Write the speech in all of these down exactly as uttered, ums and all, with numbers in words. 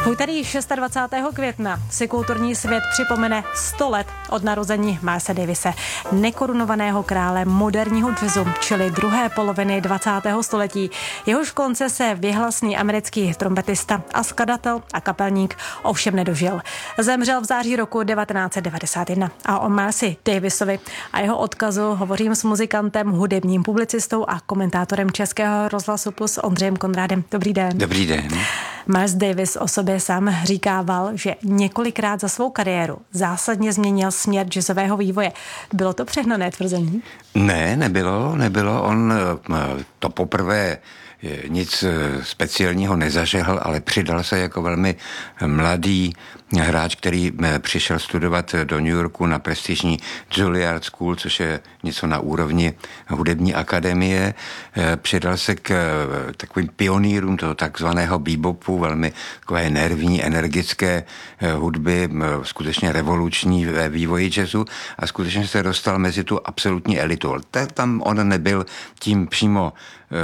V úterý dvacátého šestého května si kulturní svět připomene sto let od narození Milese Davise, nekorunovaného krále moderního jazzu, čili druhé poloviny dvacátého století. Jehož konce se věhlasný americký trompetista a skladatel a kapelník ovšem nedožil. Zemřel v září roku devatenáct set devadesát jedna a o Milesi Davisovi a jeho odkazu hovořím s muzikantem, hudebním publicistou a komentátorem Českého rozhlasu Plus Ondřejem Konrádem. Dobrý den. Dobrý den. Miles Davis o sobě sám říkával, že několikrát za svou kariéru zásadně změnil směr jazzového vývoje. Bylo to přehnané tvrzení? Ne, nebylo, nebylo. On to poprvé nic speciálního nezažehl, ale přidal se jako velmi mladý hráč, který přišel studovat do New Yorku na prestižní Juilliard School, což je něco na úrovni hudební akademie. Přidal se k takovým pionýrům toho takzvaného bebopu, velmi takové nervní, energické hudby, skutečně revoluční ve vývoji jazzu a skutečně se dostal mezi tu absolutní elitu. Tam on nebyl tím přímo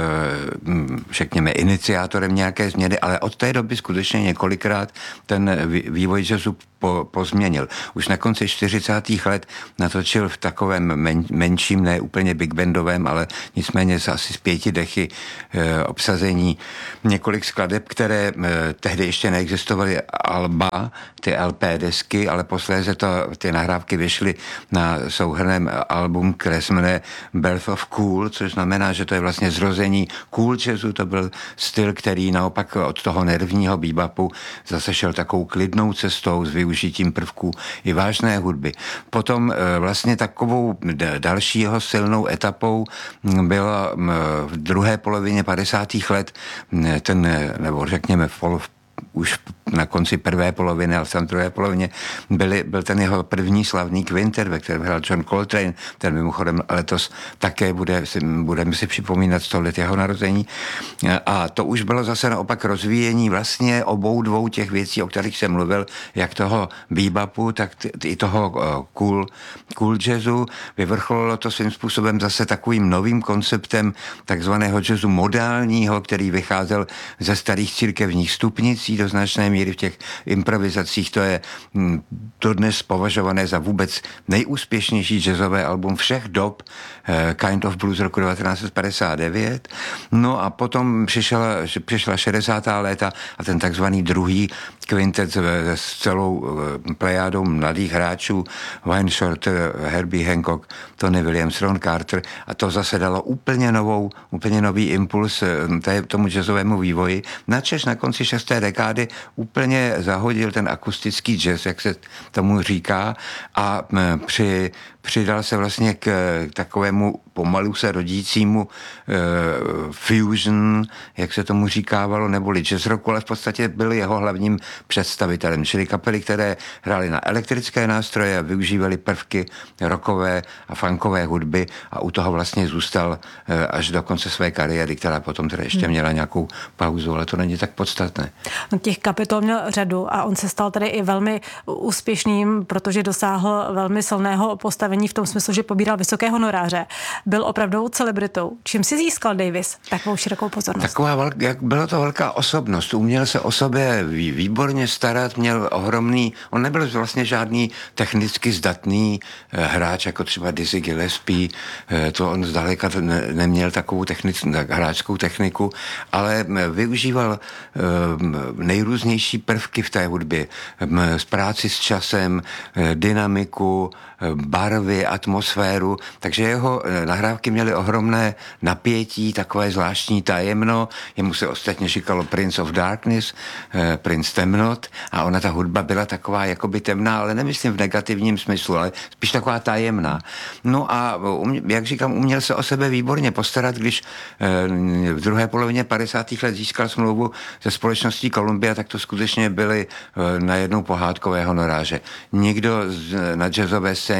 řekněme iniciátorem nějaké změny, ale od té doby skutečně několikrát ten vývoj jazzu po, pozměnil. Už na konci čtyřicátých let natočil v takovém men, menším, ne úplně big bandovém, ale nicméně asi z pěti dechy e, obsazení několik skladeb, které e, tehdy ještě neexistovaly alba, ty L P desky, ale posléze to, ty nahrávky vyšly na souhrnném album, které se jmenuje Birth of Cool, což znamená, že to je vlastně zrození cool jazzu, to byl styl, který naopak od toho nervního bebopu zase šel takovou klidnou cestou s využitím prvků i vážné hudby. Potom vlastně takovou další jeho silnou etapou byla v druhé polovině padesátých let ten, nebo řekněme v už na konci prvé poloviny, ale v té druhé polovině byli, byl ten jeho první slavný kvintet, ve kterém hrál John Coltrane, ten mimochodem letos také bude, budeme si připomínat sto let jeho narození. A to už bylo zase naopak rozvíjení vlastně obou dvou těch věcí, o kterých jsem mluvil, jak toho bebopu, tak i toho cool, cool jazzu. Vyvrcholilo to svým způsobem zase takovým novým konceptem takzvaného jazzu modálního, který vycházel ze starých církevních stupnic do značné míry v těch improvizacích. To je dodnes považované za vůbec nejúspěšnější jazzové album všech dob, Kind of Blues roku devatenáct set padesát devět. No a potom přišla, přišla šedesátá léta a ten takzvaný druhý kvintet s celou plejádou mladých hráčů, Wayne Shorter, Herbie Hancock, Tony Williams, Ron Carter, a to zase dalo úplně novou, úplně nový impuls tomu jazzovému vývoji. Načež na konci šesté dekády úplně zahodil ten akustický jazz, jak se tomu říká, a při přidal se vlastně k takovému pomalu se rodícímu e, fusion, jak se tomu říkávalo, neboli jazz rocku, ale v podstatě byl jeho hlavním představitelem, čili kapely, které hrály na elektrické nástroje a využívaly prvky rockové a funkové hudby a u toho vlastně zůstal e, až do konce své kariéry, která potom teda ještě měla nějakou pauzu, ale to není tak podstatné. No, těch kapitol měl řadu a on se stal tady i velmi úspěšným, protože dosáhl velmi silného postavení v tom smyslu, že pobíral vysoké honoráře. Byl opravdu celebritou. Čím si získal Davis takovou širokou pozornost? Taková velká, jak byla to velká osobnost. Uměl se o sobě výborně starat, měl ohromný, on nebyl vlastně žádný technicky zdatný hráč, jako třeba Dizzy Gillespie, to on zdaleka ne, neměl takovou technickou, hráčskou techniku, ale využíval nejrůznější prvky v té hudbě. Z práci s časem, dynamiku, barvy, atmosféru, takže jeho nahrávky měly ohromné napětí, takové zvláštní tajemno, jemu se ostatně říkalo Prince of Darkness, princ temnot, a ona ta hudba byla taková jakoby temná, ale nemyslím v negativním smyslu, ale spíš taková tajemná. No a jak říkám, uměl se o sebe výborně postarat, když v druhé polovině padesátých let získal smlouvu se společností Columbia, tak to skutečně byly najednou pohádkové honoráře. Nikdo na jazzové scéně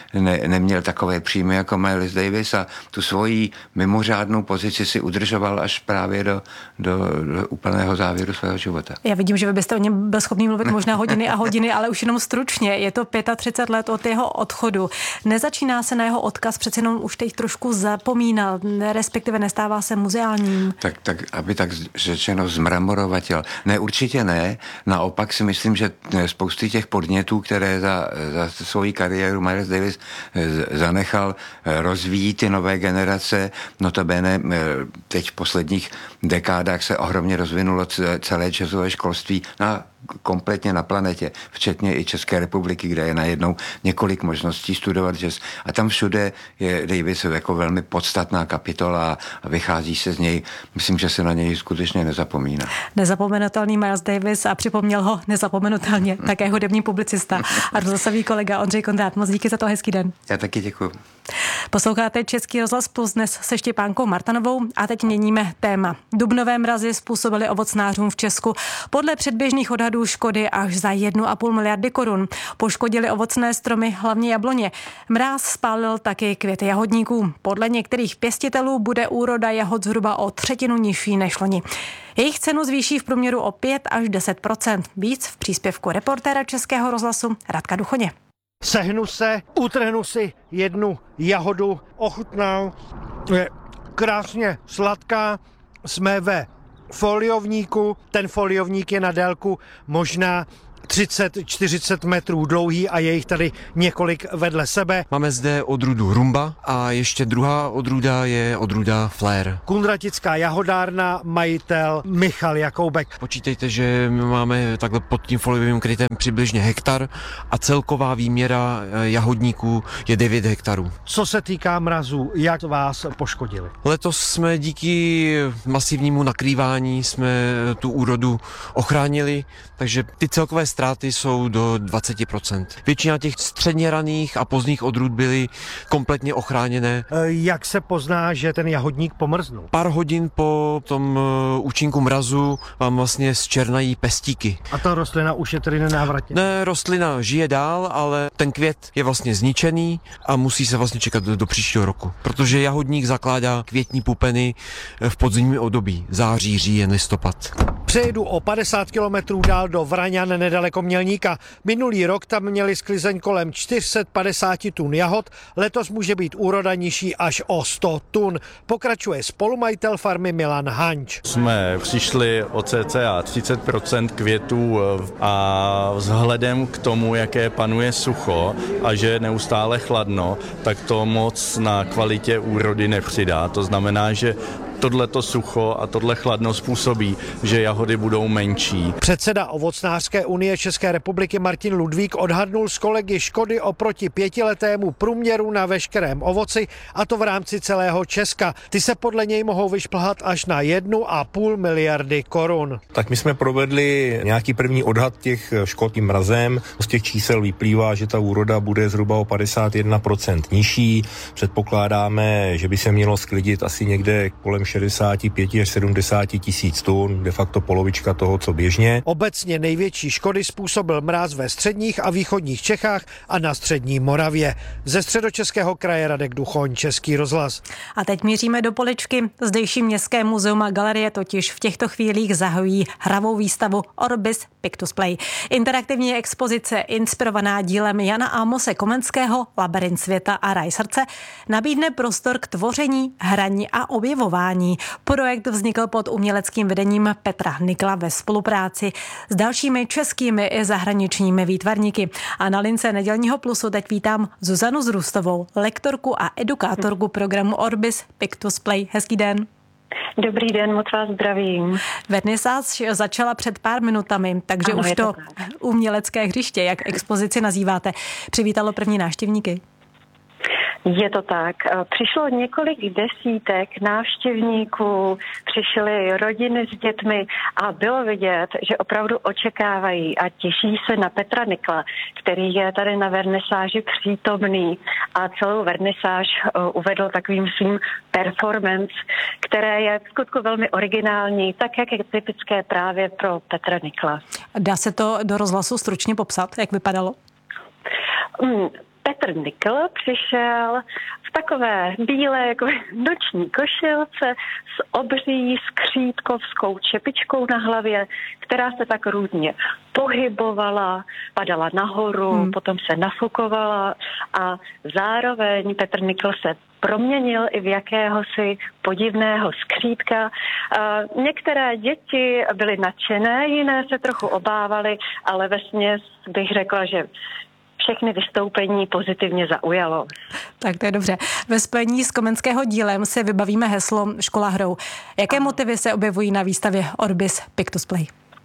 ne, neměl takové příjmy jako Miles Davis a tu svoji mimořádnou pozici si udržoval až právě do, do, do úplného závěru svého života. Já vidím, že vy byste o něm byl schopný mluvit možná hodiny a hodiny, ale už jenom stručně. Je to třicet pět let od jeho odchodu. Nezačíná se na jeho odkaz přece jenom už teď trošku zapomínat, respektive nestává se muzeálním. Tak, tak aby tak řečeno zmramorovatěl. Ne, určitě ne. Naopak si myslím, že spousty těch podnětů, které za, za svoji kariéru Miles Davis zanechal, rozvíjí ty nové generace. Notabene teď v posledních dekádách se ohromně rozvinulo celé jazzové školství na kompletně na planetě, včetně i České republiky, kde je najednou několik možností studovat jazz. A tam všude je Davis jako velmi podstatná kapitola a vychází se z něj. Myslím, že se na něj skutečně nezapomíná. Nezapomenutelný Miles Davis a připomněl ho nezapomenutelně také hudební publicista a rozhlasový kolega Ondřej Kondrát. Moc díky za to, hezký den. Já taky děkuju. Posloucháte Český rozhlas Plus dnes se Štěpánkou Martanovou a teď měníme téma. Dubnové mrazy způsobily ovocnářům v Česku podle předběžných odhadů škody až za jednu a půl miliardy korun. Poškodili ovocné stromy, hlavně jabloně. Mráz spálil taky květy jahodníků. Podle některých pěstitelů bude úroda jahod zhruba o třetinu nižší než loni. Jejich cenu zvýší v průměru o pět až deset procent. Víc v příspěvku reportéra Českého rozhlasu Radka Duchoně. Sehnu se, utrhnu si jednu jahodu, ochutnám, je krásně sladká, jsme ve foliovníku, ten foliovník je na délku možná třicet čtyřicet metrů dlouhý a je jich tady několik vedle sebe. Máme zde odrůdu Rumba a ještě druhá odrůda je odrůda Flair. Kunratická jahodárna, majitel Michal Jakoubek. Počítejte, že my máme takhle pod tím foliovým krytem přibližně hektar a celková výměra jahodníků je devět hektarů. Co se týká mrazů, jak vás poškodili? Letos jsme díky masivnímu nakrývání jsme tu úrodu ochránili, takže ty celkové ztráty jsou do dvacet procent. Většina těch středně raných a pozdních odrůd byly kompletně ochráněné. Jak se pozná, že ten jahodník pomrznul? Pár hodin po tom účinku mrazu vám vlastně zčernají pestíky. A ta rostlina už je tedy nenávratně? Ne, rostlina žije dál, ale ten květ je vlastně zničený a musí se vlastně čekat do, do příštího roku. Protože jahodník zakládá květní pupeny v podzimním období. Září, říjen, listopad. Přejedu o padesát kilometrů dál do Vraňan nedaleko Mělníka. Minulý rok tam měli sklizeň kolem čtyři sta padesát tun jahod, letos může být úroda nižší až o sto tun. Pokračuje spolumajitel farmy Milan Hanč. Jsme přišli o cca třicet procent květů a vzhledem k tomu, jaké panuje sucho a že je neustále chladno, tak to moc na kvalitě úrody nepřidá. To znamená, že tohleto sucho a tohle chladno způsobí, že jahody budou menší. Předseda Ovocnářské unie České republiky Martin Ludvík odhadnul s kolegy škody oproti pětiletému průměru na veškerém ovoci, a to v rámci celého Česka. Ty se podle něj mohou vyšplhat až na jednu a půl miliardy korun. Tak my jsme provedli nějaký první odhad těch škod tím mrazem. Z těch čísel vyplývá, že ta úroda bude zhruba o padesát jedna procent nižší. Předpokládáme, že by se mělo sklidit asi někde kolem šedesát pět až sedmdesát tisíc tun, de facto polovička toho, co běžně. Obecně největší škody způsobil mráz ve středních a východních Čechách a na střední Moravě. Ze Středočeského kraje Radek Duchoň, Český rozhlas. A teď míříme do Poličky. Zdejší městské muzeum a galerie totiž v těchto chvílích zahojí hravou výstavu Orbis Pictus Play. Interaktivní expozice inspirovaná dílem Jana Amose Komenského Labyrint světa a raj srdce nabídne prostor k tvoření, hraní a objevování. Projekt vznikl pod uměleckým vedením Petra Nikla ve spolupráci s dalšími českými i zahraničními výtvarníky. A na lince Nedělního Plusu teď vítám Zuzanu Zrůstovou, lektorku a edukátorku programu Orbis Pictus Play. Hezký den. Dobrý den, moc vás zdravím. Vernisáž začala před pár minutami, takže ano, už to, to umělecké hřiště, jak expozici nazýváte, přivítalo první návštěvníky. Je to tak. Přišlo několik desítek návštěvníků, přišly rodiny s dětmi a bylo vidět, že opravdu očekávají a těší se na Petra Nikla, který je tady na vernisáži přítomný a celou vernisáž uvedl takovým svým performance, které je v skutku velmi originální, tak jak je typické právě pro Petra Nikla. Dá se to do rozhlasu stručně popsat, jak vypadalo? Hmm. Petr Nikl přišel v takové bílé jako noční košilce s obří skřítkovskou čepičkou na hlavě, která se tak různě pohybovala, padala nahoru, hmm. potom se nafukovala a zároveň Petr Nikl se proměnil i v jakéhosi podivného skřítka. Některé děti byly nadšené, jiné se trochu obávaly, ale vesměs bych řekla, že všechny vystoupení pozitivně zaujalo. Tak to je dobře. Ve spojení s Komenského dílem se vybavíme heslo Škola hrou. Jaké motivy se objevují na výstavě Orbis Pictus Play?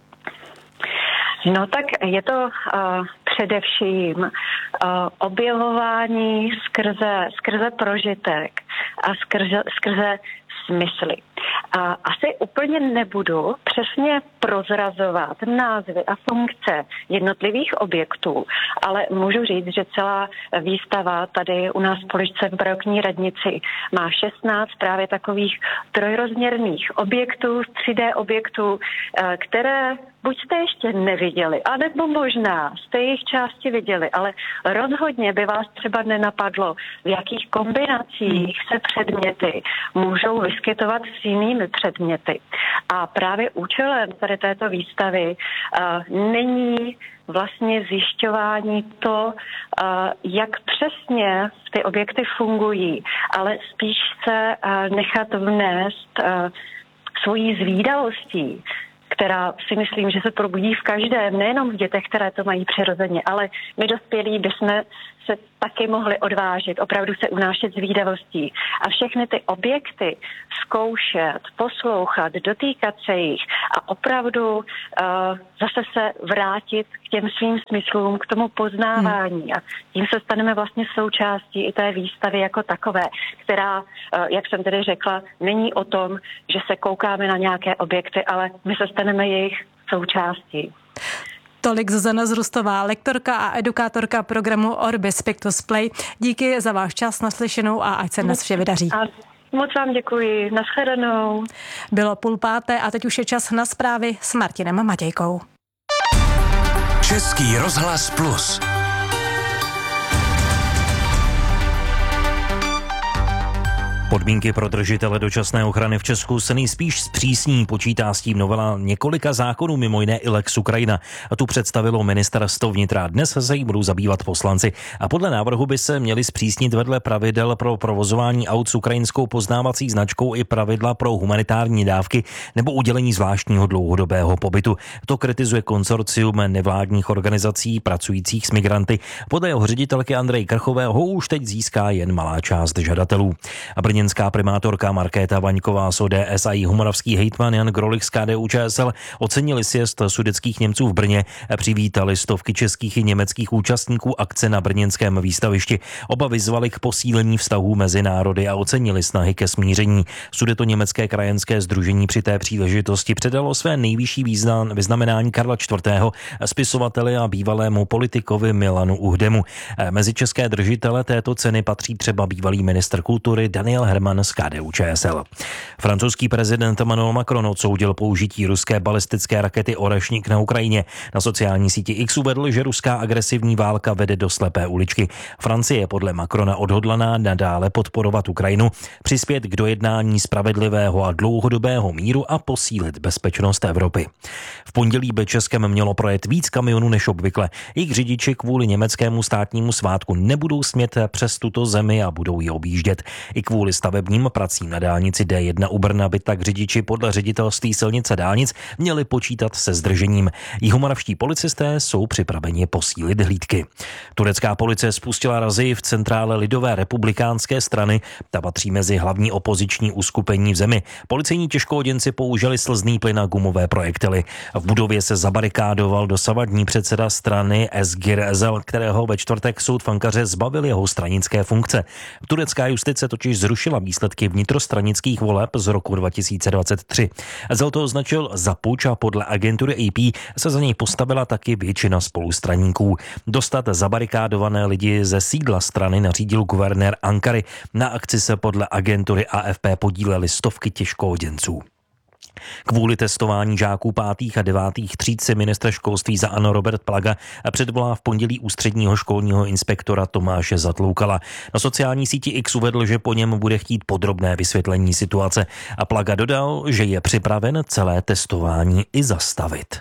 No tak je to uh, především uh, objevování skrze, skrze prožitek a skrze, skrze smysly. A asi úplně nebudu přesně prozrazovat názvy a funkce jednotlivých objektů, ale můžu říct, že celá výstava tady u nás v Poličce v barokní radnici má šestnáct právě takových trojrozměrných objektů, tři dé objektů, které buď jste ještě neviděli, anebo možná jste jejich části viděli, ale rozhodně by vás třeba nenapadlo, v jakých kombinacích se předměty můžou vyskytovat s jinými předměty. A právě účelem tady této výstavy uh, není vlastně zjišťování to, uh, jak přesně ty objekty fungují, ale spíš se uh, nechat vnést uh, svojí zvídavostí, která si myslím, že se probudí v každém, nejenom v dětech, které to mají přirozeně, ale my dospělí bychom se taky mohli odvážit, opravdu se unášet zvídavostí a všechny ty objekty zkoušet, poslouchat, dotýkat se jich a opravdu uh, zase se vrátit k těm svým smyslům, k tomu poznávání a tím se staneme vlastně součástí i té výstavy jako takové, která, uh, jak jsem tedy řekla, není o tom, že se koukáme na nějaké objekty, ale my se staneme jejich součástí. Tolik Zuzana Zrustová, lektorka a edukátorka programu Orbis Pictus Play. Díky za váš čas, naslyšenou a ať se dnes vše vydaří. A moc vám děkuji, nashledanou. Bylo půl páté a teď už je čas na zprávy s Martinem Matějkou. Český rozhlas Plus. Podmínky pro držitele dočasné ochrany v Česku se nejspíš zpřísní, počítá s tím novela několika zákonů, mimo jiné i Lex Ukrajina. A tu představilo ministerstvo vnitra. Dnes se jí budou zabývat poslanci. A podle návrhu by se měly zpřísnit vedle pravidel pro provozování aut s ukrajinskou poznávací značkou i pravidla pro humanitární dávky nebo udělení zvláštního dlouhodobého pobytu. To kritizuje konsorcium nevládních organizací pracujících s migranty. Podle jeho ředitelky Andreje Krchového už teď získá jen malá část žadatelů. A brněnská primátorka Markéta Vaňková z O D S a její humoravský hejtman Jan Grolich z K D U Č S L ocenili sjezd sudetských Němců v Brně, přivítali stovky českých i německých účastníků akce na brněnském výstavišti. Oba vyzvali k posílení vztahů mezi národy a ocenili snahy ke smíření. Sudetoněmecké krajanské sdružení při té příležitosti předalo své nejvyšší význam, vyznamenání Karla čtvrtého. spisovateli a bývalému politikovi Milanu Uhdemu. Mezi české držitele této ceny patří třeba bývalý ministr kultury Daniel Herman z K D U Č S L. Francouzský prezident Emmanuel Macron odsoudil použití ruské balistické rakety Orešník na Ukrajině. Na sociální síti X uvedl, že ruská agresivní válka vede do slepé uličky. Francie je podle Macrona odhodlaná nadále podporovat Ukrajinu, přispět k dojednání spravedlivého a dlouhodobého míru a posílit bezpečnost Evropy. V pondělí by Českem mělo projet víc kamionů než obvykle. Jejich řidiči kvůli německému státnímu svátku nebudou smět přes tuto zemi a budou ji objíždět. I kvůli stavebním pracím na dálnici D jedna u Brna by tak řidiči podle ředitelství silnice dálnic měli počítat se zdržením. Jihomoravští policisté jsou připraveni posílit hlídky. Turecká policie spustila razii v centrále Lidové republikánské strany. Ta patří mezi hlavní opoziční uskupení v zemi. Policejní těžkooděnci použili slzný plyn a gumové projektily. V budově se zabarikádoval dosavadní předseda strany Esgir Ezel, kterého ve čtvrtek soud v Ankaře zbavil jeho stranické funkce. Turecká justice totiž zrušila výsledky vnitrostranických voleb z roku dva tisíce dvacet tři. Ezel to označil za puč a podle agentury A P se za něj postavila taky většina spolustraníků. Dostat zabarikádované lidi ze sídla strany nařídil guvernér Ankary. Na akci se podle agentury A F P podíleli stovky těžkooděnců. Kvůli testování žáků pátých a devátých tříd si ministr školství za ANO Robert Plaga předvolá v pondělí ústředního školního inspektora Tomáše Zatloukala. Na sociální síti X uvedl, že po něm bude chtít podrobné vysvětlení situace a Plaga dodal, že je připraven celé testování i zastavit.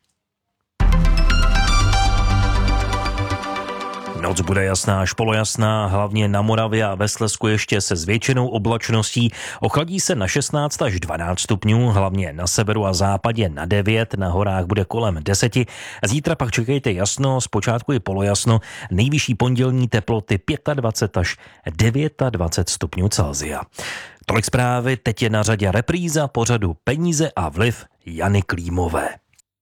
Noc bude jasná až polojasná, hlavně na Moravě a ve Slezsku ještě se zvětšenou oblačností. Ochladí se na šestnáct až dvanáct stupňů, hlavně na severu a západě na devět, na horách bude kolem deseti. Zítra pak čekejte jasno, zpočátku i polojasno, nejvyšší pondělní teploty dvacet pět až dvacet devět stupňů Celsia. Tolik zprávy, teď je na řadě repríza pořadu Peníze a vliv Jany Klímové.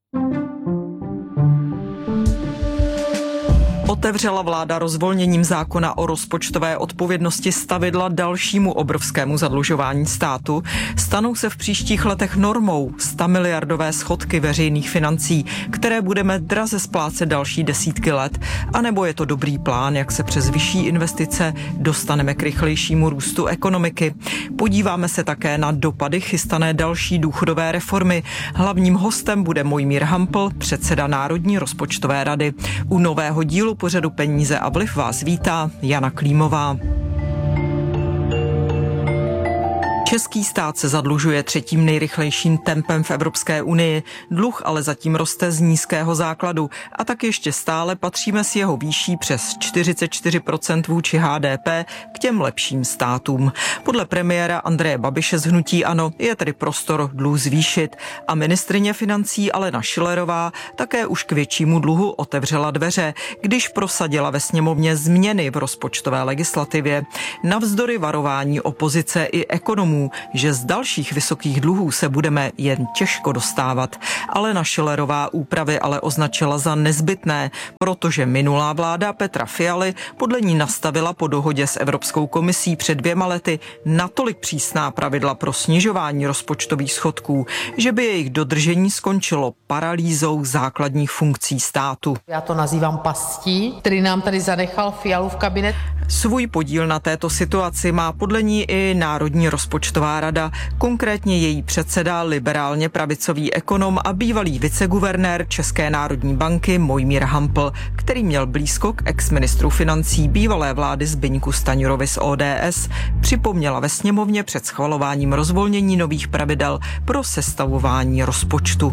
Otevřela vláda rozvolněním zákona o rozpočtové odpovědnosti stavidla dalšímu obrovskému zadlužování státu. Stanou se v příštích letech normou stamiliardové schodky veřejných financí, které budeme draze splácet další desítky let. A nebo je to dobrý plán, jak se přes vyšší investice dostaneme k rychlejšímu růstu ekonomiky. Podíváme se také na dopady chystané další důchodové reformy. Hlavním hostem bude Mojmír Hampl, předseda Národní rozpočtové rady. U nového dílu pořadu Peníze a vliv vás vítá Jana Klímová. Český stát se zadlužuje třetím nejrychlejším tempem v Evropské unii. Dluh ale zatím roste z nízkého základu a tak ještě stále patříme s jeho výší přes čtyřicet čtyři procent vůči H D P k těm lepším státům. Podle premiéra Andreje Babiše z hnutí ANO je tedy prostor dluh zvýšit a ministryně financí Alena Schillerová také už k většímu dluhu otevřela dveře, když prosadila ve sněmovně změny v rozpočtové legislativě. Navzdory varování opozice i ekonomů, že z dalších vysokých dluhů se budeme jen těžko dostávat. Alena Schillerová úpravy ale označila za nezbytné, protože minulá vláda Petra Fialy podle ní nastavila po dohodě s Evropskou komisí před dvěma lety natolik přísná pravidla pro snižování rozpočtových schodků, že by jejich dodržení skončilo paralýzou základních funkcí státu. Já to nazývám pastí, který nám tady zanechal Fialův kabinet. Svůj podíl na této situaci má podle ní i Národní rozpočtová rada, konkrétně její předseda, liberálně pravicový ekonom a bývalý viceguvernér České národní banky Mojmír Hampl, který měl blízko k exministru financí bývalé vlády Zbyňku Stanjurovi z O D S, připomněla ve sněmovně před schvalováním rozvolnění nových pravidel pro sestavování rozpočtu.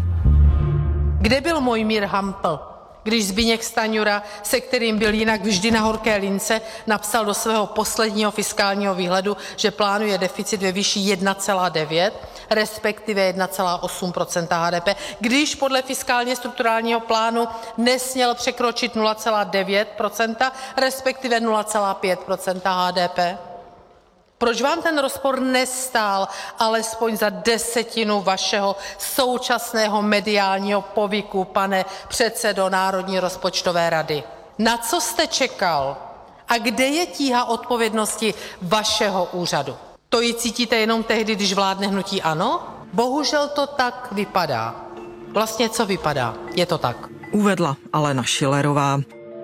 Kde byl Mojmír Hampl, když Zbyněk Stanjura, se kterým byl jinak vždy na horké lince, napsal do svého posledního fiskálního výhledu, že plánuje deficit ve výši jedna celá devět, respektive jedna celá osm procenta H D P, když podle fiskálně strukturálního plánu nesměl překročit nula celá devět procenta, respektive nula celá pět procenta H D P? Proč vám ten rozpor nestál alespoň za desetinu vašeho současného mediálního povyku, pane předsedo Národní rozpočtové rady? Na co jste čekal? A kde je tíha odpovědnosti vašeho úřadu? To ji cítíte jenom tehdy, když vládne hnutí ANO? Bohužel to tak vypadá. Vlastně co vypadá? Je to tak. Uvedla Alena Schillerová.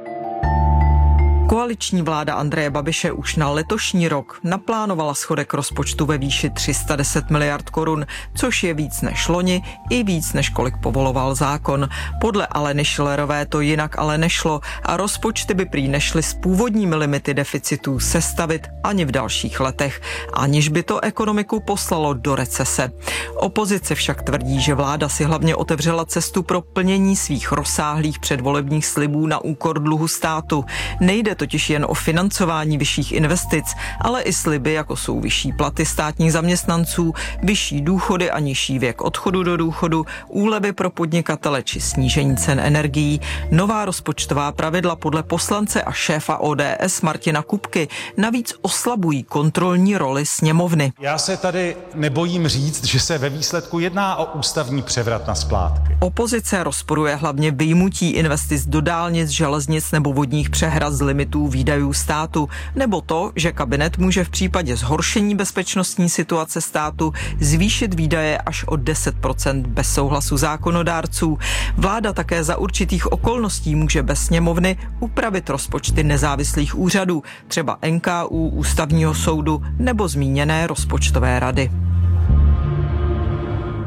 Koaliční vláda Andreje Babiše už na letošní rok naplánovala schodek rozpočtu ve výši tři sta deset miliard korun, což je víc než loni i víc než kolik povoloval zákon. Podle Aleny Schillerové to jinak ale nešlo a rozpočty by prý nešly s původními limity deficitů sestavit ani v dalších letech, aniž by to ekonomiku poslalo do recese. Opozice však tvrdí, že vláda si hlavně otevřela cestu pro plnění svých rozsáhlých předvolebních slibů na úkor dluhu státu. Nejde totiž jen o financování vyšších investic, ale i sliby, jako jsou vyšší platy státních zaměstnanců, vyšší důchody a nižší věk odchodu do důchodu, úlevy pro podnikatele či snížení cen energií. Nová rozpočtová pravidla podle poslance a šéfa O D S Martina Kupky navíc oslabují kontrolní roli sněmovny. Já se tady nebojím říct, že se ve výsledku jedná o ústavní převrat na splátky. Opozice rozporuje hlavně vyjmutí investic do dálnic, železnic nebo vodních přehrad z limitů výdajů státu, nebo to, že kabinet může v případě zhoršení bezpečnostní situace státu zvýšit výdaje až o deset procent bez souhlasu zákonodárců. Vláda také za určitých okolností může bez sněmovny upravit rozpočty nezávislých úřadů, třeba N K U, Ústavního soudu nebo zmíněné rozpočtové rady.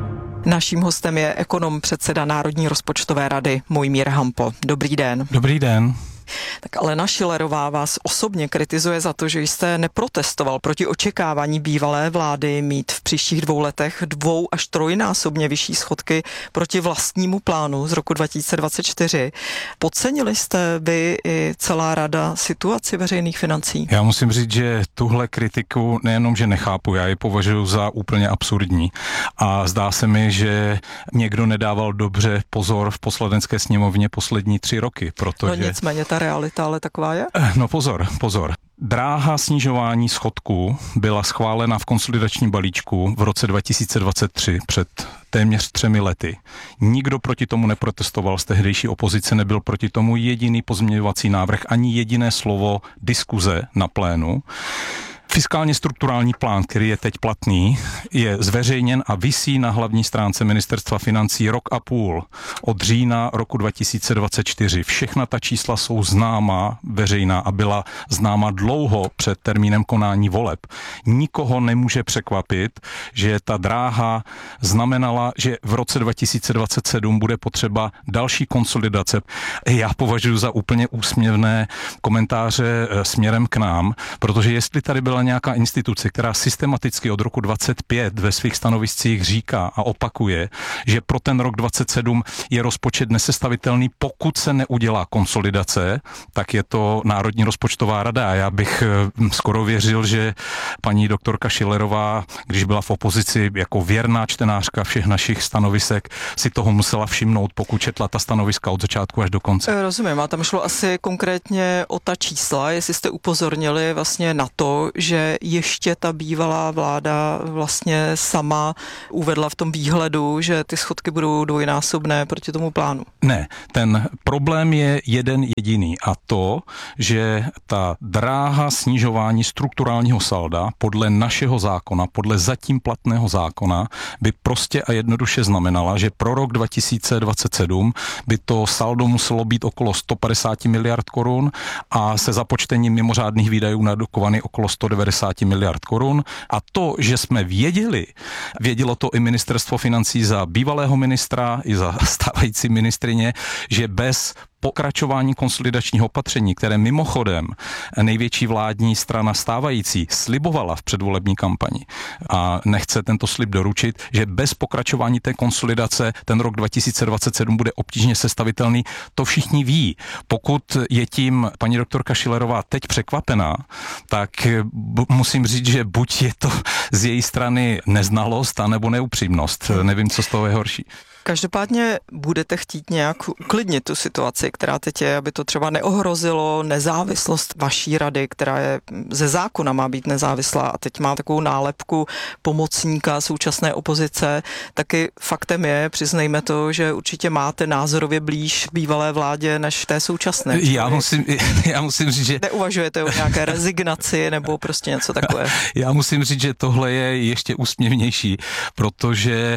Naším hostem je ekonom, předseda Národní rozpočtové rady Mojmír Hampl. Dobrý den. Dobrý den. Tak Alena Schillerová vás osobně kritizuje za to, že jste neprotestoval proti očekávání bývalé vlády mít v příštích dvou letech dvou až trojnásobně vyšší schodky proti vlastnímu plánu z roku dva tisíce dvacet čtyři. Podcenili jste vy i celá rada situaci veřejných financí? Já musím říct, že tuhle kritiku nejenom, že nechápu, já ji považuji za úplně absurdní. A zdá se mi, že někdo nedával dobře pozor v Poslanecké sněmovně poslední tři roky, protože... No nicméně ta realita ale taková je? No pozor, pozor. Dráha snižování schodku byla schválena v konsolidačním balíčku v roce dva tisíce dvacet tři před téměř třemi lety. Nikdo proti tomu neprotestoval z tehdejší opozice, nebyl proti tomu jediný pozměňovací návrh, ani jediné slovo diskuze na plénu. Fiskálně strukturální plán, který je teď platný, je zveřejněn a visí na hlavní stránce Ministerstva financí rok a půl od října roku dva tisíce dvacet čtyři. Všechna ta čísla jsou známá, veřejná a byla známa dlouho před termínem konání voleb. Nikoho nemůže překvapit, že ta dráha znamenala, že v roce dva tisíce dvacet sedm bude potřeba další konsolidace. Já považuji za úplně úsměvné komentáře směrem k nám, protože jestli tady byla nějaká instituce, která systematicky od roku dvacet pět ve svých stanoviscích říká a opakuje, že pro ten rok dvacet sedm je rozpočet nesestavitelný, pokud se neudělá konsolidace, tak je to Národní rozpočtová rada. A já bych skoro věřil, že paní doktorka Schillerová, když byla v opozici jako věrná čtenářka všech našich stanovisek, si toho musela všimnout, pokud četla ta stanoviska od začátku až do konce. Rozumím, a tam šlo asi konkrétně o ta čísla, jestli jste upozornili vlastně na to, že ještě ta bývalá vláda vlastně sama uvedla v tom výhledu, že ty schodky budou dvojnásobné proti tomu plánu. Ne, ten problém je jeden jediný a to, že ta dráha snižování strukturálního salda podle našeho zákona, podle zatím platného zákona, by prostě a jednoduše znamenala, že pro rok dva tisíce dvacet sedm by to saldo muselo být okolo sto padesát miliard korun a se započtením mimořádných výdajů nadokovaný okolo sto devadesát miliard korun. A to, že jsme věděli, vědělo to i ministerstvo financí za bývalého ministra, i za stávající ministrině, že bez pokračování konsolidačního opatření, které mimochodem největší vládní strana stávající slibovala v předvolební kampani a nechce tento slib doručit, že bez pokračování té konsolidace ten rok dva tisíce dvacet sedm bude obtížně sestavitelný, to všichni ví. Pokud je tím paní doktorka Schillerová teď překvapená, tak b- musím říct, že buď je to z její strany neznalost, anebo neupřímnost. Nevím, co z toho je horší. Každopádně budete chtít nějak uklidnit tu situaci, která teď je, aby to třeba neohrozilo nezávislost vaší rady, která je ze zákona má být nezávislá a teď má takovou nálepku pomocníka současné opozice. Taky faktem je, přiznejme to, že určitě máte názorově blíž bývalé vládě než té současné. Já musím, já musím říct, že... Neuvažujete o nějaké rezignaci nebo prostě něco takové? Já musím říct, že tohle je ještě úsměvnější, protože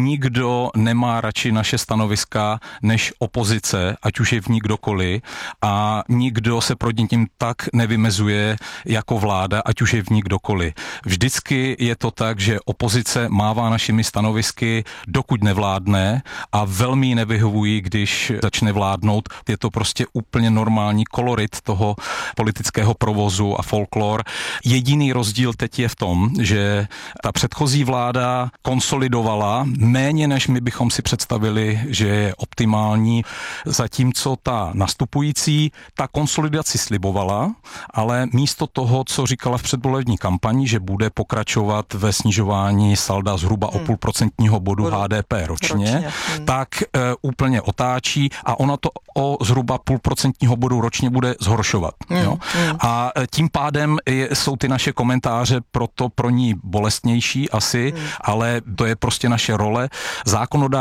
nikdo nemá radši naše stanoviska než opozice, ať už je v ní kdokoliv, a nikdo se proti tím tak nevymezuje jako vláda, ať už je v ní kdokoliv. Vždycky je to tak, že opozice mává našimi stanovisky, dokud nevládne, a velmi jí nevyhovují, když začne vládnout. Je to prostě úplně normální kolorit toho politického provozu a folklor. Jediný rozdíl teď je v tom, že ta předchozí vláda konsolidovala méně, než my bychom si představili, že je optimální, zatímco ta nastupující ta konsolidaci slibovala, ale místo toho, co říkala v předvolební kampani, že bude pokračovat ve snižování salda zhruba hmm. o půl procentního bodu Há Dé Pé ročně, ročně. Hmm. tak e, úplně otáčí a ona to o zhruba půl procentního bodu ročně bude zhoršovat. Hmm. Jo? Hmm. A tím pádem je, jsou ty naše komentáře proto pro ní bolestnější asi, hmm. ale to je prostě naše role. Zákonodárce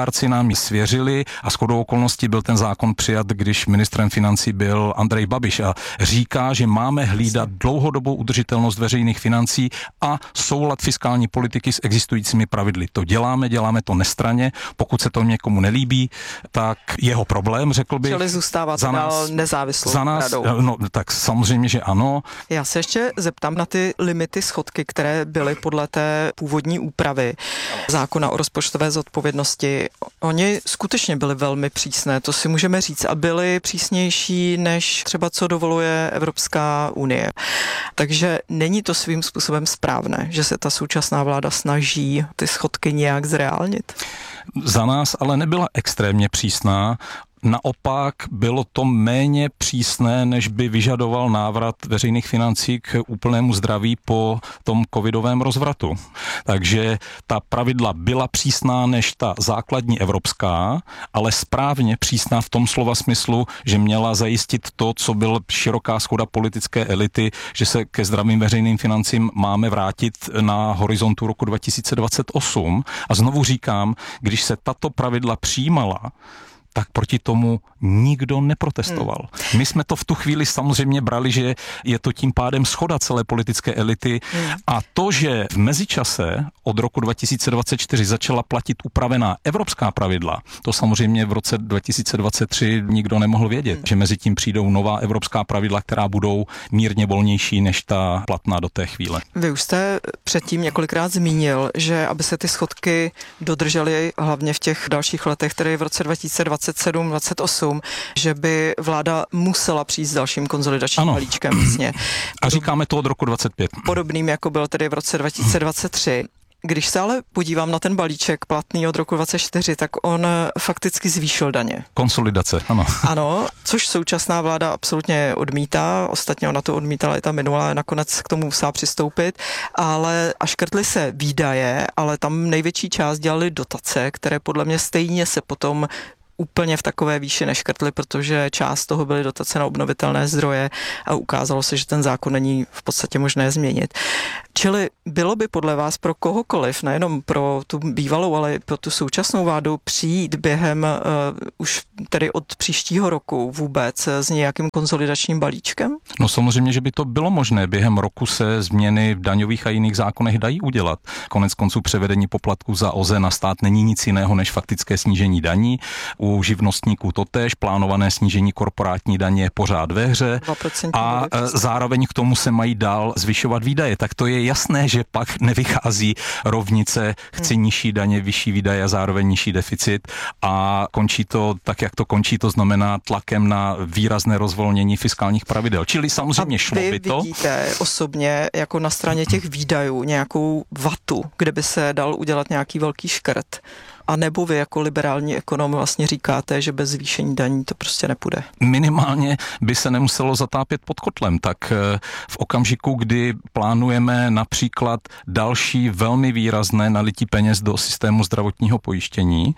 zákonodárci nám ji svěřili a shodou okolností byl ten zákon přijat, když ministrem financí byl Andrej Babiš a říká, že máme hlídat dlouhodobou udržitelnost veřejných financí a soulad fiskální politiky s existujícími pravidly. To děláme, děláme to nestranně. Pokud se to někomu nelíbí, tak jeho problém, řekl bych. Čili zůstáváte za nás, dál nezávislou za nás, radou. No, tak samozřejmě, že ano. Já se ještě zeptám na ty limity schodky, které byly podle té původní úpravy zákona o rozpočtové zodpovědnosti. Oni skutečně byly velmi přísné, to si můžeme říct, a byly přísnější než třeba co dovoluje Evropská unie. Takže není to svým způsobem správné, že se ta současná vláda snaží ty schodky nějak zreálnit? Za nás ale nebyla extrémně přísná. Naopak bylo to méně přísné, než by vyžadoval návrat veřejných financí k úplnému zdraví po tom covidovém rozvratu. Takže ta pravidla byla přísná než ta základní evropská, ale správně přísná v tom slova smyslu, že měla zajistit to, co byl široká shoda politické elity, že se ke zdravým veřejným financím máme vrátit na horizontu roku dva tisíce dvacet osm. A znovu říkám, když se tato pravidla přijímala, tak proti tomu nikdo neprotestoval. Hmm. My jsme to v tu chvíli samozřejmě brali, že je to tím pádem shoda celé politické elity hmm. a to, že v mezičase od roku dva tisíce dvacet čtyři začala platit upravená evropská pravidla, to samozřejmě v roce dva tisíce dvacet tři nikdo nemohl vědět, hmm. že mezi tím přijdou nová evropská pravidla, která budou mírně volnější než ta platná do té chvíle. Vy už jste předtím několikrát zmínil, že aby se ty schodky dodržely hlavně v těch dalších letech, tedy v roce dva tisíce dvacet sedm dvacet osm, že by vláda musela přijít s dalším konsolidačním ano. balíčkem. Vlastně. A říkáme to od roku dvacet pět. Podobným, jako byl tedy v roce dva tisíce dvacet tři. Když se ale podívám na ten balíček platný od roku dvacet čtyři, tak on fakticky zvýšil daně. Konsolidace, ano. Ano, což současná vláda absolutně odmítá, ostatně ona to odmítala i ta minulá, nakonec k tomu musela přistoupit, ale a škrtly se výdaje, ale tam největší část dělali dotace, které podle mě stejně se potom úplně v takové výši neškrtly, protože část toho byly dotace na obnovitelné zdroje a ukázalo se, že ten zákon není v podstatě možné změnit. Čili bylo by podle vás pro kohokoliv, nejenom pro tu bývalou, ale i pro tu současnou vládu přijít během uh, už tedy od příštího roku vůbec s nějakým konsolidačním balíčkem? No samozřejmě, že by to bylo možné. Během roku se změny v daňových a jiných zákonech dají udělat. Konec konců převedení poplatku za O Z E na stát není nic jiného než faktické snížení daní. U živnostníků totéž, plánované snížení korporátní daně je pořád ve hře a zároveň k tomu se mají dál zvyšovat výdaje. Tak to je jasné, že pak nevychází rovnice, chci hmm. nižší daně, vyšší výdaje a zároveň nižší deficit a končí to tak, jak to končí, to znamená tlakem na výrazné rozvolnění fiskálních pravidel. Čili samozřejmě šlo by to. A vy vidíte osobně jako na straně těch výdajů nějakou vatu, kde by se dal udělat nějaký velký škrt? A nebo vy jako liberální ekonom vlastně říkáte, že bez zvýšení daní to prostě nepůjde? Minimálně by se nemuselo zatápět pod kotlem. Tak v okamžiku, kdy plánujeme například další velmi výrazné nalití peněz do systému zdravotního pojištění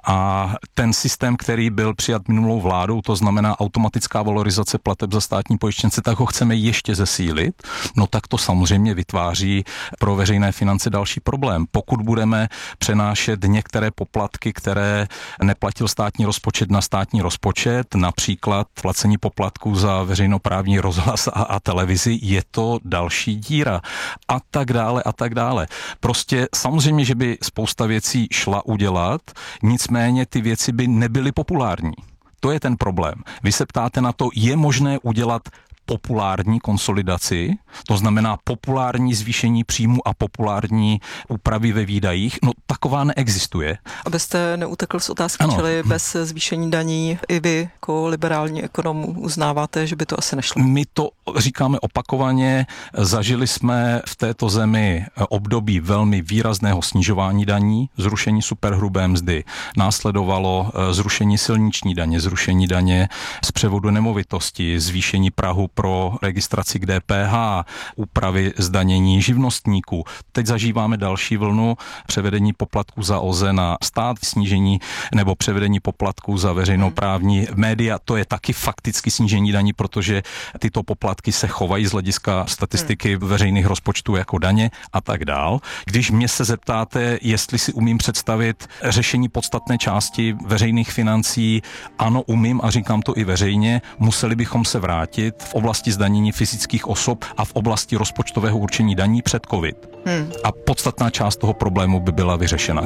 a ten systém, který byl přijat minulou vládou, to znamená automatická valorizace plateb za státní pojištěnce, tak ho chceme ještě zesílit, no tak to samozřejmě vytváří pro veřejné finance další problém. Pokud budeme přenášet některé poplatky, které neplatil státní rozpočet na státní rozpočet, například placení poplatků za veřejnoprávní rozhlas a, a televizi, je to další díra a tak dále a tak dále. Prostě samozřejmě, že by spousta věcí šla udělat, nicméně ty věci by nebyly populární. To je ten problém. Vy se ptáte na to, je možné udělat populární konsolidaci, to znamená populární zvýšení příjmu a populární úpravy ve výdajích, no taková neexistuje. Abyste neutekl z otázky, ano. Čili bez zvýšení daní i vy jako liberální ekonom uznáváte, že by to asi nešlo? My to říkáme opakovaně, zažili jsme v této zemi období velmi výrazného snižování daní, zrušení superhrubé mzdy, následovalo zrušení silniční daně, zrušení daně z převodu nemovitosti, zvýšení prahu pro registraci k D P H, úpravy zdanění živnostníků. Teď zažíváme další vlnu převedení poplatků za O Z E na stát, snížení nebo převedení poplatků za veřejnoprávní média média, to je taky fakticky snížení daní, protože tyto poplatky se chovají z hlediska statistiky hmm. veřejných rozpočtů jako daně a tak dál. Když mě se zeptáte, jestli si umím představit řešení podstatné části veřejných financí, ano, umím a říkám to i veřejně, museli bychom se vrátit v oblasti zdanění fyzických osob a v oblasti rozpočtového určení daní před covid. Hmm. A podstatná část toho problému by byla vyřešena.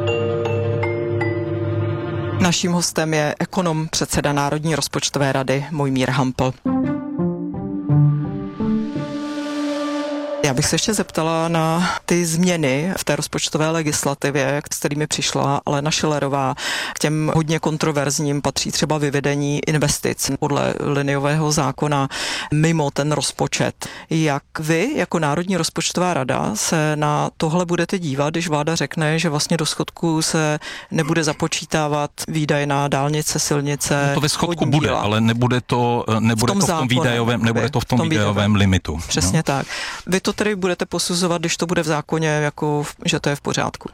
Naším hostem je ekonom, předseda Národní rozpočtové rady Mojmír Hampl. Já bych se ještě zeptala na ty změny v té rozpočtové legislativě, s kterými přišla Alena Schillerová. K těm hodně kontroverzním patří třeba vyvedení investic podle liniového zákona mimo ten rozpočet. Jak vy jako Národní rozpočtová rada se na tohle budete dívat, když vláda řekne, že vlastně do schodku se nebude započítávat výdaje na dálnice, silnice? No to ve schodku bude, ale nebude to, nebude v tom, to v tom výdajovém, nebude to v tom, v tom výdajovém limitu. Přesně no. tak. Vy to tedy budete posuzovat, když to bude v zákoně, jako že to je v pořádku?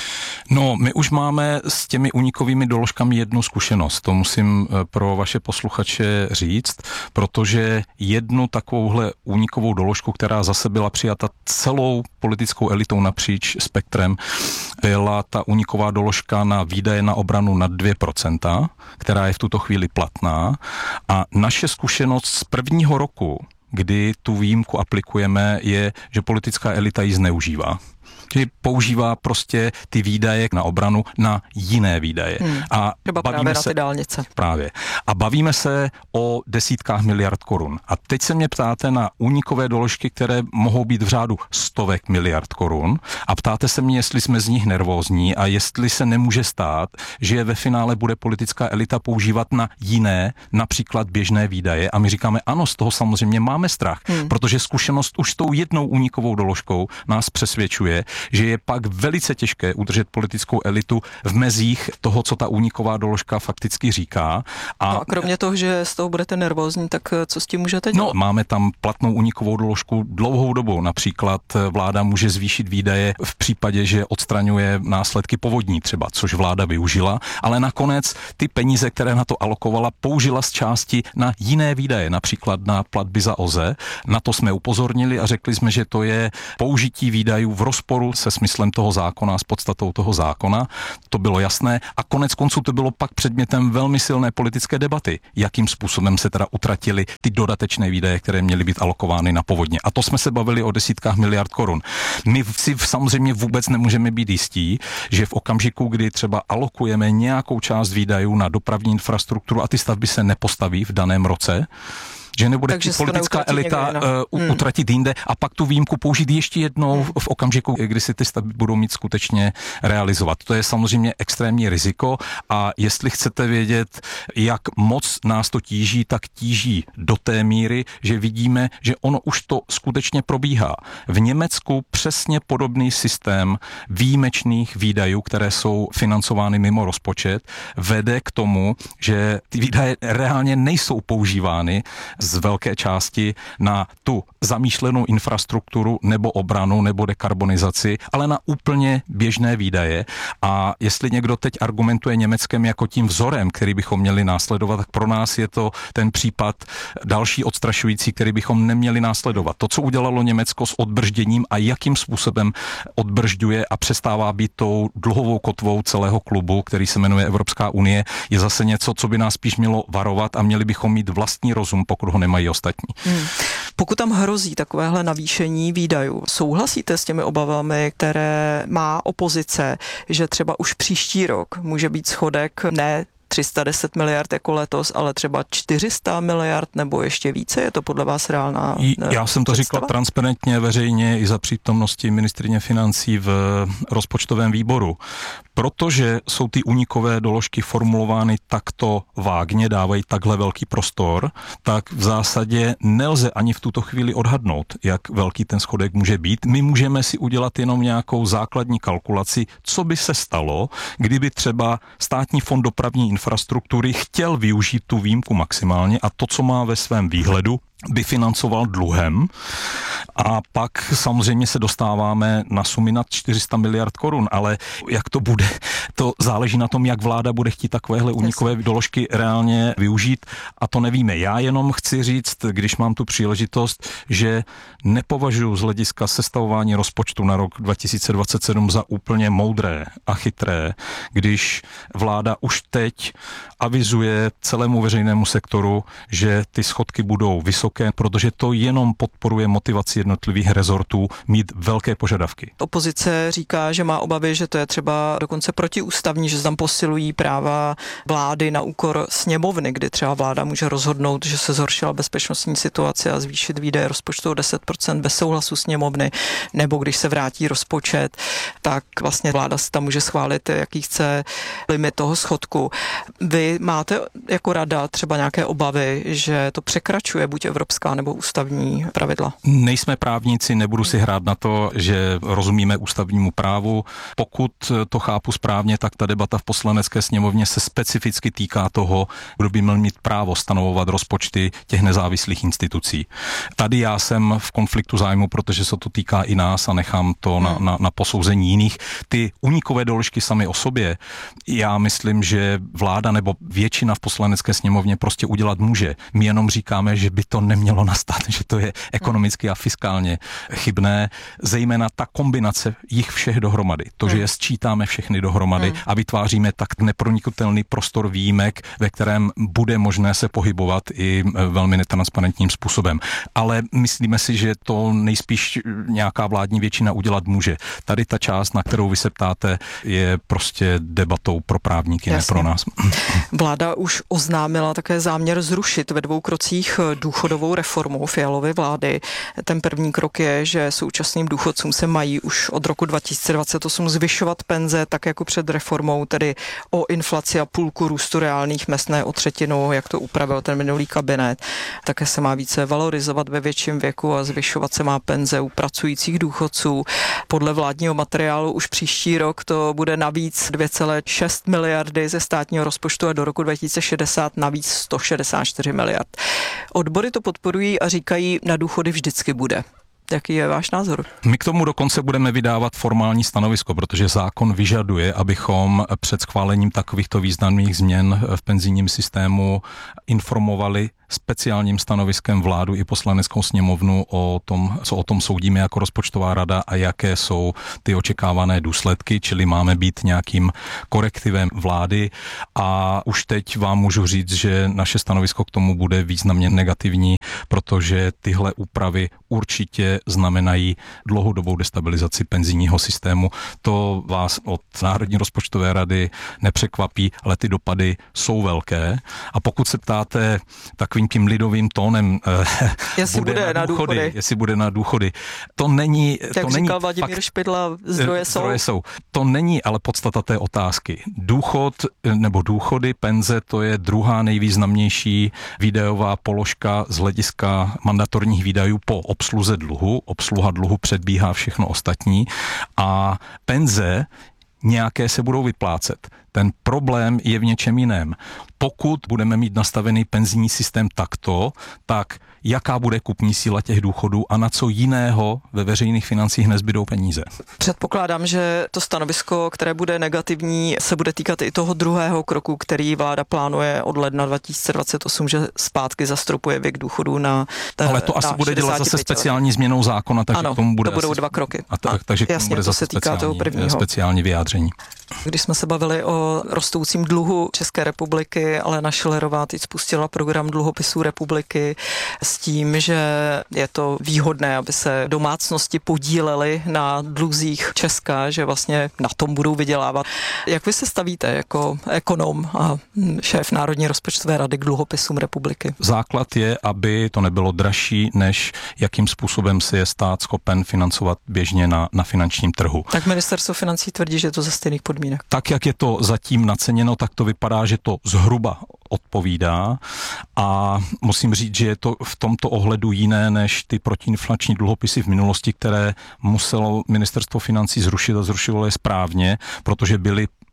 No, my už máme s těmi únikovými doložkami jednu zkušenost. To musím pro vaše posluchače říct, protože jednu takovouhle únikovou doložku, která zase byla přijata celou politickou elitou napříč spektrem, byla ta úniková doložka na výdaje na obranu nad dvě procenta, která je v tuto chvíli platná. A naše zkušenost z prvního roku, kdy tu výjimku aplikujeme, je, že politická elita ji zneužívá. Že používá prostě ty výdaje na obranu na jiné výdaje. Hmm. A třeba právě na ty dálnice. Právě. A bavíme se o desítkách miliard korun. A teď se mě ptáte na únikové doložky, které mohou být v řádu stovek miliard korun. A ptáte se mě, jestli jsme z nich nervózní a jestli se nemůže stát, že ve finále bude politická elita používat na jiné, například běžné výdaje. A my říkáme, ano, z toho samozřejmě máme strach, hmm. protože zkušenost už s tou jednou únikovou doložkou nás přesvědčuje, že je pak velice těžké udržet politickou elitu v mezích toho, co ta úniková doložka fakticky říká. A, no a kromě toho, že z toho budete nervózní, tak co s tím můžete dělat? No, máme tam platnou únikovou doložku dlouhou dobu. Například vláda může zvýšit výdaje v případě, že odstraňuje následky povodní třeba, což vláda využila, ale nakonec ty peníze, které na to alokovala, použila z části na jiné výdaje, například na platby za O Z E. Na to jsme upozornili a řekli jsme, že to je použití výdajů v rozporu se smyslem toho zákona, s podstatou toho zákona. To bylo jasné a konec konců to bylo pak předmětem velmi silné politické debaty, jakým způsobem se teda utratily ty dodatečné výdaje, které měly být alokovány na povodně. A to jsme se bavili o desítkách miliard korun. My si samozřejmě vůbec nemůžeme být jistí, že v okamžiku, kdy třeba alokujeme nějakou část výdajů na dopravní infrastrukturu a ty stavby se nepostaví v daném roce, že nebude politická elita uh, hmm. utratit jinde a pak tu výjimku použít ještě jednou hmm. v okamžiku, kdy si ty stavby budou mít skutečně realizovat. To je samozřejmě extrémní riziko a jestli chcete vědět, jak moc nás to tíží, tak tíží do té míry, že vidíme, že ono už to skutečně probíhá. V Německu přesně podobný systém výjimečných výdajů, které jsou financovány mimo rozpočet, vede k tomu, že ty výdaje reálně nejsou používány z velké části na tu zamýšlenou infrastrukturu nebo obranu nebo dekarbonizaci, ale na úplně běžné výdaje. A jestli někdo teď argumentuje Německem jako tím vzorem, který bychom měli následovat, tak pro nás je to ten případ další odstrašující, který bychom neměli následovat. To, co udělalo Německo s odbržděním a jakým způsobem odbržďuje a přestává být tou dluhovou kotvou celého klubu, který se jmenuje Evropská unie, je zase něco, co by nás spíš mělo varovat a měli bychom mít vlastní rozum, pokud ho nemají ostatní. Hmm. Pokud tam hrozí takovéhle navýšení výdajů, souhlasíte s těmi obavami, které má opozice, že třeba už příští rok může být schodek ne tři sta deset miliard jako letos, ale třeba čtyři sta miliard nebo ještě více? Je to podle vás reálná ne, Já jsem to představa? Říkal transparentně, veřejně i za přítomnosti ministryně financí v rozpočtovém výboru. Protože jsou ty únikové doložky formulovány takto vágně, dávají takhle velký prostor, tak v zásadě nelze ani v tuto chvíli odhadnout, jak velký ten schodek může být. My můžeme si udělat jenom nějakou základní kalkulaci, co by se stalo, kdyby třeba Státní fond dopravní infrastruktury chtěl využít tu výjimku maximálně a to, co má ve svém výhledu, by financoval dluhem a pak samozřejmě se dostáváme na sumy nad čtyři sta miliard korun, ale jak to bude, to záleží na tom, jak vláda bude chtít takovéhle únikové doložky reálně využít a to nevíme. Já jenom chci říct, když mám tu příležitost, že nepovažuji z hlediska sestavování rozpočtu na rok dva tisíce dvacet sedm za úplně moudré a chytré, když vláda už teď avizuje celému veřejnému sektoru, že ty schodky budou vysoké, protože to jenom podporuje motivaci jednotlivých rezortů mít velké požadavky. Opozice říká, že má obavy, že to je třeba dokonce protiústavní, že tam posilují práva vlády na úkor sněmovny, kdy třeba vláda může rozhodnout, že se zhoršila bezpečnostní situace a zvýšit výdaje rozpočtu o deset procent bez souhlasu sněmovny, nebo když se vrátí rozpočet, tak vlastně vláda si tam může schválit, jaký chce limit toho schodku. Vy máte jako rada třeba nějaké obavy, že to překračuje buď evropská nebo ústavní pravidla? Nejsme právníci, nebudu si hrát na to, že rozumíme ústavnímu právu. Pokud to chápu správně, tak ta debata v Poslanecké sněmovně se specificky týká toho, kdo by měl mít právo stanovovat rozpočty těch nezávislých institucí. Tady já jsem v konfliktu zájmu, protože se to týká i nás a nechám to na, na, na posouzení jiných. Ty únikové doložky sami o sobě, já myslím, že vláda nebo většina v Poslanecké sněmovně prostě udělat může. My jenom říkáme, že by to nemělo nastat, že to je ekonomicky a fiskálně chybné, zejména ta kombinace jich všech dohromady. To, že je sčítáme všechny dohromady a vytváříme tak neproniknutelný prostor výjimek, ve kterém bude možné se pohybovat i velmi netransparentním způsobem. Ale myslíme si, že to nejspíš nějaká vládní většina udělat může. Tady ta část, na kterou vy se ptáte, je prostě debatou pro právníky, Jasně. ne pro nás. Vláda už oznámila také záměr zrušit ve dvou krocích důchodovou reformu Fialovy vlády. Ten první krok je, že současným důchodcům se mají už od roku dva tisíce dvacet osm zvyšovat penze, tak jako před reformou, tedy o inflaci a půlku růstu reálných mezd, ne o třetinu, jak to upravil ten minulý kabinet. Také se má více valorizovat ve větším věku a zvyšovat se má penze u pracujících důchodců. Podle vládního materiálu už příští rok to bude navíc dvě celé šest miliardy ze státního rozpočtu a do roku dva tisíce šedesát navíc sto šedesát čtyři miliard. Odbory to podporují a říkají, na důchody vždycky bude. Jaký je váš názor? My k tomu dokonce budeme vydávat formální stanovisko, protože zákon vyžaduje, abychom před schválením takovýchto významných změn v penzijním systému informovali speciálním stanoviskem vládu i Poslaneckou sněmovnu o tom, co o tom soudíme jako rozpočtová rada a jaké jsou ty očekávané důsledky, čili máme být nějakým korektivem vlády a už teď vám můžu říct, že naše stanovisko k tomu bude významně negativní, protože tyhle úpravy určitě znamenají dlouhodobou destabilizaci penzijního systému. To vás od Národní rozpočtové rady nepřekvapí, ale ty dopady jsou velké a pokud se ptáte takovým tím lidovým tónem, jestli bude, bude na důchody, důchody, jestli bude na důchody. To není... Jak to říkal není Vladimír fakt, Špidla, zdroje jsou. zdroje jsou. To není ale podstata té otázky. Důchod nebo důchody, penze, to je druhá nejvýznamnější výdajová položka z hlediska mandatorních výdajů po obsluze dluhu. Obsluha dluhu předbíhá všechno ostatní a penze nějaké se budou vyplácet. Ten problém je v něčem jiném. Pokud budeme mít nastavený penzijní systém takto, tak jaká bude kupní síla těch důchodů a na co jiného ve veřejných financích nezbydou peníze. Předpokládám, že to stanovisko, které bude negativní, se bude týkat i toho druhého kroku, který vláda plánuje od ledna dva tisíce dvacet osm, že zpátky zastropuje věk důchodů na Ale to asi bude dělat zase speciální změnou zákona, takže ano, k tomu bude to budou asi, dva kroky. A tak, takže k tomu jasně, bude to zase se týká speciální, toho prvního. speciální vyjádření. Když jsme se bavili o rostoucím dluhu České republiky, Alena Schillerová teď spustila program dluhopisů republiky s tím, že je to výhodné, aby se domácnosti podílely na dluzích Česka, že vlastně na tom budou vydělávat. Jak vy se stavíte jako ekonom a šéf Národní rozpočtové rady k dluhopisům republiky? Základ je, aby to nebylo dražší, než jakým způsobem si je stát schopen financovat běžně na, na finančním trhu. Tak ministerstvo financí tvrdí, že je to za stejných podmínek. Tak, jak je to zatím naceněno, tak to vypadá, že to zhruba odpovídá a musím říct, že je to v tomto ohledu jiné než ty protiinflační dluhopisy v minulosti, které muselo ministerstvo financí zrušit a zrušilo je správně, protože byly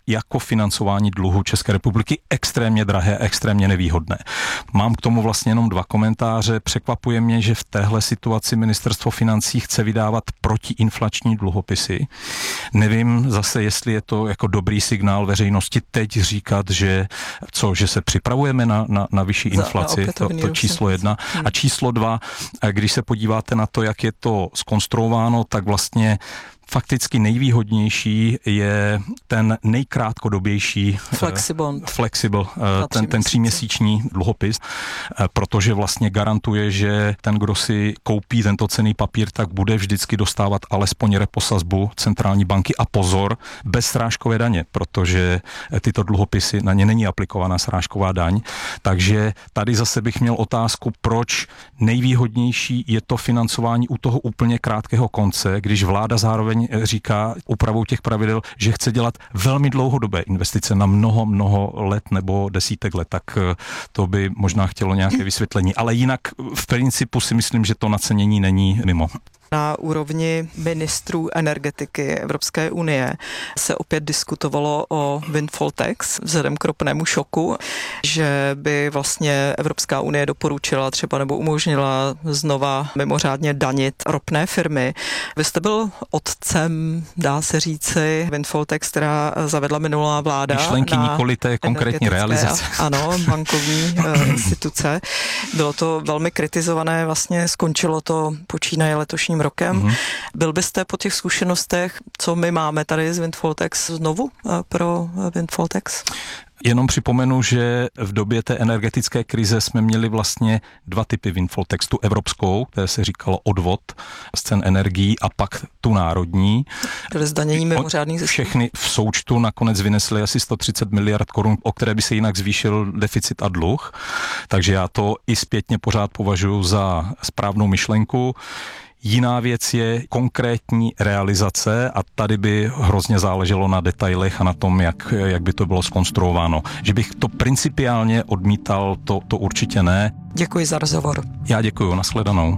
jako financování dluhu České republiky extrémně drahé, extrémně nevýhodné. Mám k tomu vlastně jenom dva komentáře. Překvapuje mě, že v téhle situaci ministerstvo financí chce vydávat protiinflační dluhopisy. Nevím zase, jestli je to jako dobrý signál veřejnosti teď říkat, že co, že se připravujeme na, na, na vyšší inflaci, to, to číslo jedna. A číslo dva, když se podíváte na to, jak je to zkonstruováno, tak vlastně fakticky nejvýhodnější je ten nejkrátkodobější Flexible, flexible ten, ten tříměsíční dluhopis, protože vlastně garantuje, že ten, kdo si koupí tento cenný papír, tak bude vždycky dostávat alespoň reposazbu centrální banky a pozor, bez srážkové daně, protože tyto dluhopisy, na ně není aplikovaná srážková daň. Takže tady zase bych měl otázku, proč nejvýhodnější je to financování u toho úplně krátkého konce, když vláda zároveň říká úpravou těch pravidel, že chce dělat velmi dlouhodobé investice na mnoho, mnoho let nebo desítek let, tak to by možná chtělo nějaké vysvětlení. Ale jinak v principu si myslím, že to nacenění není mimo. Na úrovni ministrů energetiky Evropské unie se opět diskutovalo o windfall tax vzhledem k ropnému šoku, že by vlastně Evropská unie doporučila třeba nebo umožnila znova mimořádně danit ropné firmy. Vy jste byl otcem, dá se říci, windfall tax, která zavedla minulá vláda. Myšlenky nikoli té konkrétní realizace. Ano, bankovní instituce. Bylo to velmi kritizované, vlastně skončilo to počínaje letošním rokem. Mm-hmm. Byl byste po těch zkušenostech, co my máme tady z windfall tax, znovu pro windfall tax? Jenom připomenu, že v době té energetické krize jsme měli vlastně dva typy windfall tax. Tu evropskou, které se říkalo odvod z cen energií, a pak tu národní. Byly zdanění mimořádných zisků. Všechny v součtu nakonec vynesly asi sto třicet miliard korun, o které by se jinak zvýšil deficit a dluh. Takže já to i zpětně pořád považuji za správnou myšlenku. Jiná věc je konkrétní realizace a tady by hrozně záleželo na detailech a na tom, jak, jak by to bylo zkonstruováno. Že bych to principiálně odmítal, to, to určitě ne. Děkuji za rozhovor. Já děkuji, nashledanou.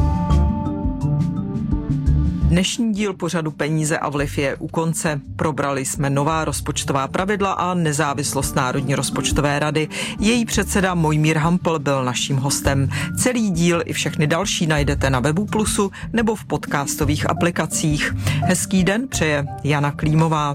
Dnešní díl pořadu Peníze a vliv je u konce. Probrali jsme nová rozpočtová pravidla a nezávislost Národní rozpočtové rady. Její předseda Mojmír Hampl byl naším hostem. Celý díl i všechny další najdete na webu Plusu nebo v podcastových aplikacích. Hezký den přeje Jana Klímová.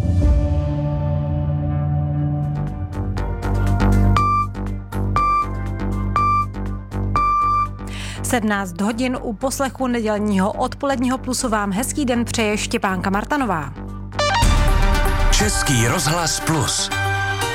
sedmnáct hodin u poslechu nedělního odpoledního Plusu vám hezký den přeje Štěpánka Martanová. Český rozhlas Plus.